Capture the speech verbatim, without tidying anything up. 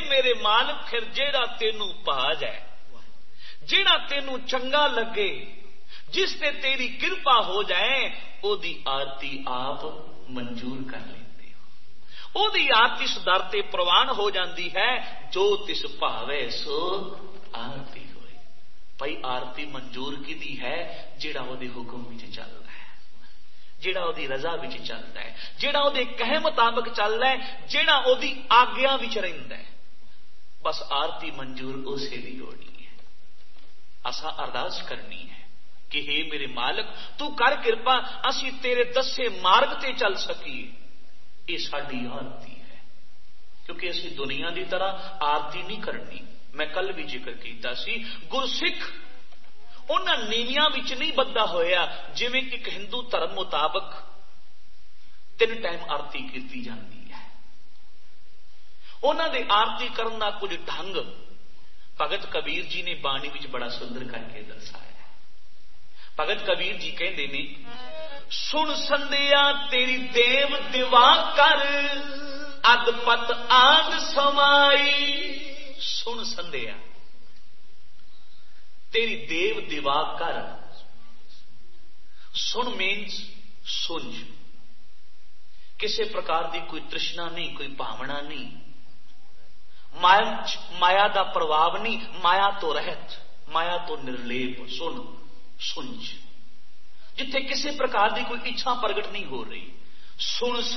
मेरे मालिक फिर जेड़ा तेनू पा जाए, जेड़ा तेनू चंगा लगे, जिस ते तेरी कृपा हो जाए, ओदी आरती आप मंजूर कर लेते हो। ओदी आरती इस दर ते प्रवान हो जाती है, जो तिस भावे सो आरती होए। भाई आरती मंजूर की है जेड़ा ओदे हुक्म विच चलदा है, जेड़ा ओदी रजा विच चलदा है, जेड़ा ओदे कहे मुताबिक चलदा है, जेड़ा ओदी आग्ञा विच रहिंदा है। बस आरती मंजूर उसे दी होनी है। असा अरदास करनी है कि हे मेरे मालिक तू कर कृपा, असी तेरे दसे मार्ग ते चल सकीए। ये साडी आरती है, क्योंकि असी दुनिया की तरह आरती नहीं करनी। मैं कल भी जिक्र किया सी, गुरसिख उन्हां नीवियां विच नहीं बद्धा होया जिवें एक हिंदू धर्म मुताबक तीन टाइम आरती की जाती है। उन्हां दे आरती करन दा कुछ ढंग भगत कबीर जी ने बाणी विच बड़ा सुंदर करके दर्शाया। भगत कबीर जी कहते ने, सुन संध्या तेरी देव दिवा कर, अदपत आद समाई। सुन संध्या तेरी देव दिवा कर। सुन मीन्स सुंझ, किसी प्रकार की कोई तृष्णा नहीं, कोई भावना नहीं, माया माया का प्रभाव नहीं, माया तो रहत, माया तो निर्लेप। सुन सुंझ, जिथे किसी प्रकार की कोई इच्छा प्रगट नहीं हो रही। सुन